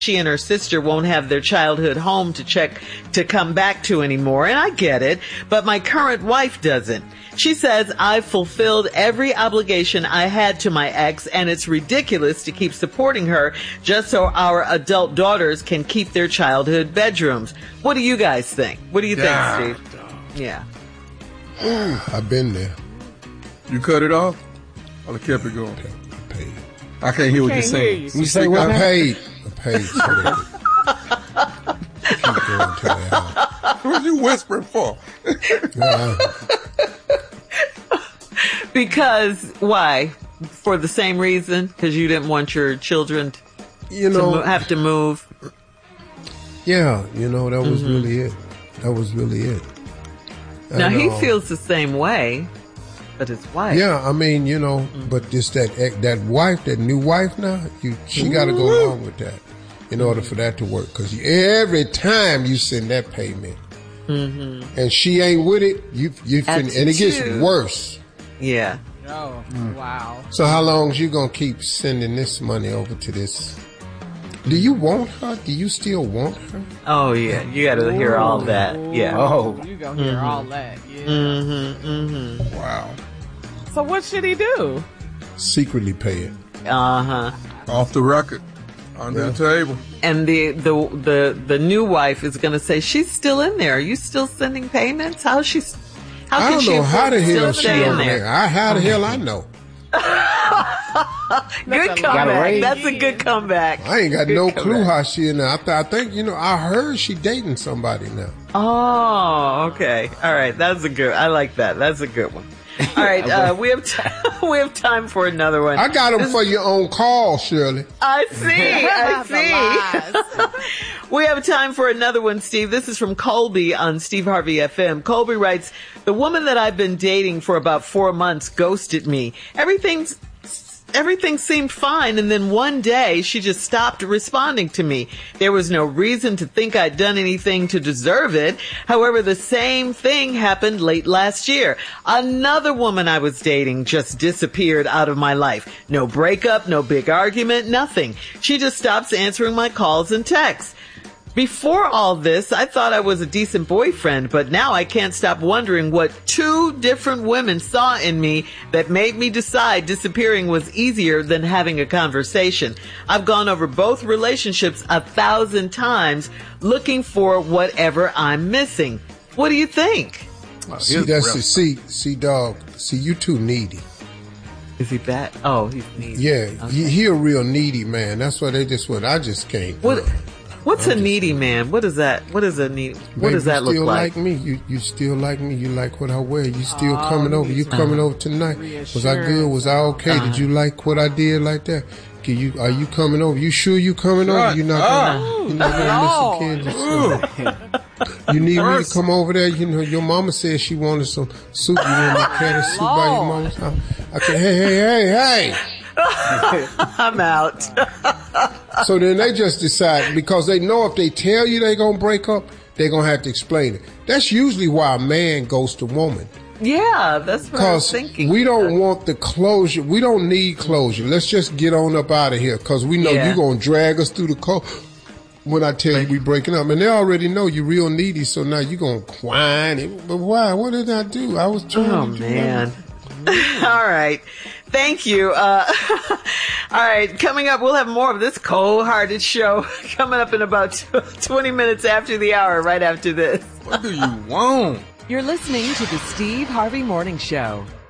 she and her sister won't have their childhood home to come back to anymore. And I get it, but my current wife doesn't. She says I've fulfilled every obligation I had to my ex, and it's ridiculous to keep supporting her just so our adult daughters can keep their childhood bedrooms. What do you guys think? What do you think, Steve? Yeah. I've been there. You cut it off? Or kept it going? I paid. I can't hear what you're saying. You say what? I paid. So keep going to the house. What are you whispering for? Because, why? For the same reason? Because you didn't want your children to have to move? Yeah, that was really it. That was really it. Now, he feels the same way, but his wife. Yeah, I mean, but just that wife, that new wife now, she got to go along with that in order for that to work. Because every time you send that payment, and she ain't with it, and it gets worse. Yeah. Oh, wow. So how long is you going to keep sending this money over to this? Do you want her? Do you still want her? Oh, yeah. You got to hear all that. Yeah. Oh. You going to hear all that. Yeah. Wow. So what should he do? Secretly pay it. Off the record. Under the table. And the new wife is going to say, she's still in there. Are you still sending payments? I don't know how the hell she in there. How the hell I know? Good comeback. That's a good comeback. I ain't got no clue how she in there. I think I heard she dating somebody now. Oh, okay. All right. That's a good. I like that. That's a good one. All right. We have time for another one. I got them for your own call, Shirley. I see. We have time for another one, Steve. This is from Colby on Steve Harvey FM. Colby writes, the woman that I've been dating for about 4 months ghosted me. Everything seemed fine, and then one day she just stopped responding to me. There was no reason to think I'd done anything to deserve it. However, the same thing happened late last year. Another woman I was dating just disappeared out of my life. No breakup, no big argument, nothing. She just stops answering my calls and texts. Before all this, I thought I was a decent boyfriend, but now I can't stop wondering what 2 different women saw in me that made me decide disappearing was easier than having a conversation. I've gone over both relationships 1,000 times looking for whatever I'm missing. What do you think? See, dog. See, you too needy. Is he bad? Oh, he's needy. Yeah, okay. He a real needy man. That's why I just can't. What's a needy man? What is that? What is a needy? What does that look like? You still like me. You still like me. You like what I wear. You still coming over. You coming over tonight. Was I good? Was I okay? Did you like what I did like that? Are you coming over? You sure you coming over? You're not gonna miss a kid. You need me to come over there? Your mama said she wanted some soup. You want me to carry the soup by your mama's house? I said, hey. I'm out. So then they just decide, because they know if they tell you they're going to break up, they're going to have to explain it. That's usually why a man goes to woman. Yeah, that's what I was thinking. We don't want the closure. We don't need closure. Let's just get on up out of here, because we know you're going to drag us through the cold when I tell you we breaking up. And they already know you're real needy, so now you're going to whine. But why? What did I do? I was trying to do man. All right. Thank you. All right. Coming up, we'll have more of this cold-hearted show coming up in about 20 minutes after the hour, right after this. What do you want? You're listening to the Steve Harvey Morning Show.